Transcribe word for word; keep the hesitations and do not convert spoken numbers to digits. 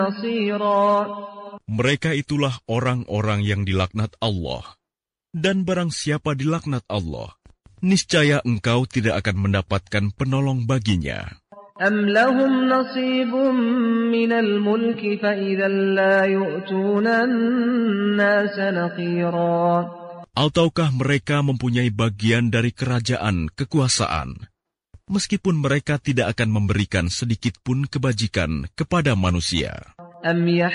Mereka itulah orang-orang yang dilaknat Allah. Dan barang siapa dilaknat Allah, niscaya engkau tidak akan mendapatkan penolong baginya. أَمْ لَهُمْ نَصِيبٌ مِّنَ الْمُلْكِ فَإِذًا لَّا يُؤْتُونَ النَّاسَ نَقِيرًا. Ataukah mereka mempunyai bagian dari kerajaan kekuasaan, meskipun mereka tidak akan memberikan sedikit pun kebajikan kepada manusia.